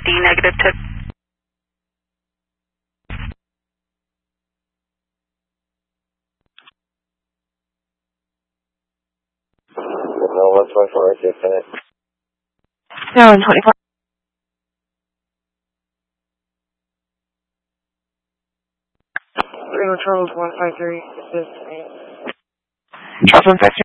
the negative tip. No, 124 right there, Senate. No, 124. Charles 153, assist me. Charles 153.